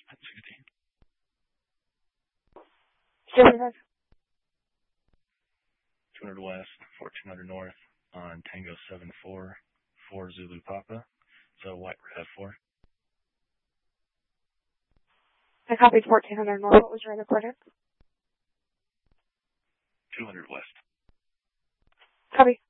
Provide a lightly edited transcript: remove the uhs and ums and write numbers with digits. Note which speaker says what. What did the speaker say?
Speaker 1: 16.
Speaker 2: Supervisor.
Speaker 1: 200 west, 1400 north on Tango 74, 4 Zulu Papa. So White Red 4.
Speaker 2: I copied 1400 north. What was your other quarter?
Speaker 1: 200 west.
Speaker 2: Copy.